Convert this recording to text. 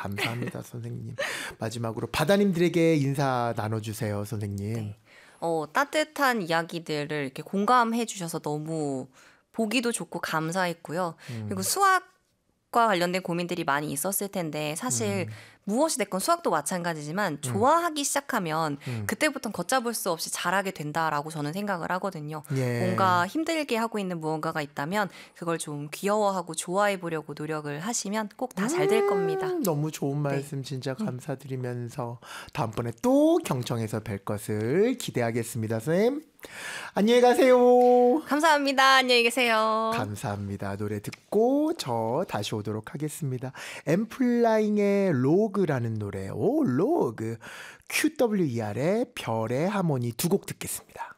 감사합니다, 선생님. 마지막으로 바다님들에게 인사 나눠주세요, 선생님. 네. 따뜻한 이야기들을 이렇게 공감해 주셔서 너무 보기도 좋고 감사했고요. 그리고 수학과 관련된 고민들이 많이 있었을 텐데 사실 무엇이 됐건 수학도 마찬가지지만 좋아하기 시작하면 그때부터는 걷잡을 수 없이 잘하게 된다라고 저는 생각을 하거든요. 예. 뭔가 힘들게 하고 있는 무언가가 있다면 그걸 좀 귀여워하고 좋아해 보려고 노력을 하시면 꼭 다 잘 될 겁니다. 너무 좋은 말씀 진짜 감사드리면서 다음번에 또 경청에서 뵐 것을 기대하겠습니다, 선생님. 안녕히 가세요. 감사합니다. 안녕히 계세요. 감사합니다. 노래 듣고 저 다시 오도록 하겠습니다. 엠플라잉의 로그라는 노래, 로그, QWER의 별의 하모니 두 곡 듣겠습니다.